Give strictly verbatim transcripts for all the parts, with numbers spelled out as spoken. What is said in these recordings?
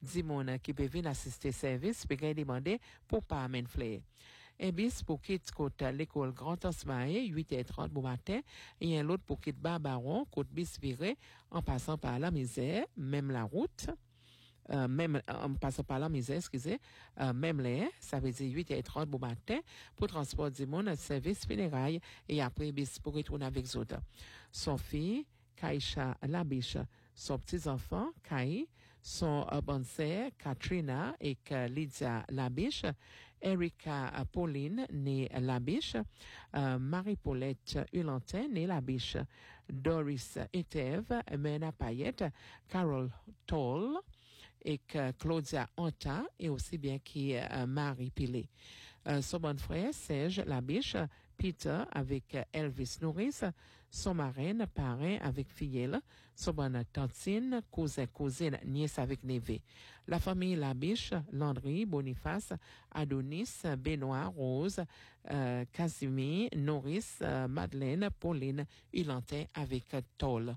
Dimon qui peut venir assister service, peut demander pour pas amener flé. Un bis pour quitte côte l'école Grand Osmae, huit heures trente bon matin, et un autre pour quitte Barbaron, côte bis viré, en passant par la misère, même la route. Euh, même en passant par la misère, excusez, euh, même l'air, ça veut dire huit heures trente bon matin pour transport du monde, service funérailles et après bis pour retourner avec les autres. Son fille, Kaisha Labiche, son petit-enfant, Kai, son euh, bonne sœur, Katrina et que Lydia Labiche, Erika Pauline, née Labiche, euh, Marie-Paulette Hulantin, née Labiche, Doris Eteve, Mena Payette, Carol Toll, et que Claudia Anta, et aussi bien qui euh, Marie Pilé. Euh, son bon frère, Serge Labiche, Peter avec Elvis Norris, son marraine, parrain avec Fiel, son bonne tantine, cousin, cousine, nièce avec Névé. La famille Labiche, Landry, Boniface, Adonis, Benoît, Rose, euh, Casimir, Norris, euh, Madeleine, Pauline, Hulantin avec Toll.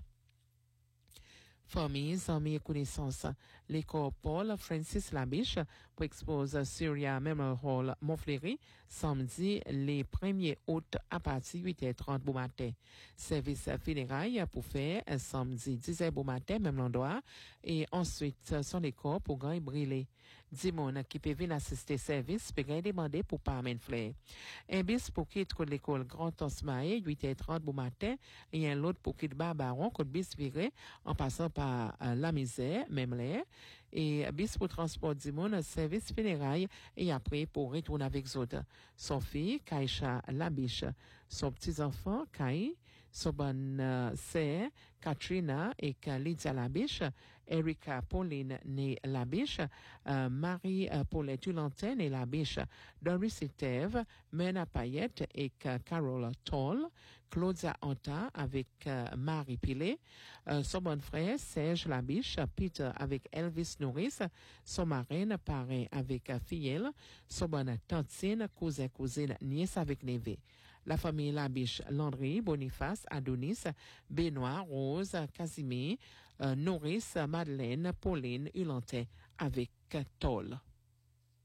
Famille, amis et connaissances. L'école Paul Francis Labiche pour expose Syria Memorial Hall Montfleury samedi les premier août à partir de huit heures trente bon matin. Service funérailles pour faire samedi dix heures bon matin même endroit et ensuite son école pour gagner brûler. Dimon qui peut venir assister service peut gagner demander pour pas amener fleur. Un bis pour quitte l'école Grand Osmae huit heures trente bon matin et un autre pour quitte Barbaron côte bis viré en passant par euh, la misère, même l'air, et bis pour transport du monde, service funérailles, et après pour retourner avec les autres. Son fille, Kaisha Labiche, son petit-enfant, Kai, son bonne euh, sœur, Katrina et Lydia Labiche, Erika Pauline, née Labiche, euh, Marie-Paulette Hulantin, née Labiche, Doris Eteve, Mena Payette et Carol Toll, Claudia Anta avec euh, Marie Pilé, euh, son bon frère, Serge Labiche, Peter avec Elvis Norris, son marraine, parrain avec Fiel, son bonne tantine, cousin, cousine, nièce avec Névé. La famille Labiche, Landry, Boniface, Adonis, Benoît, Rose, Casimir, euh, Norris, Madeleine, Pauline, Hulantin avec Toll.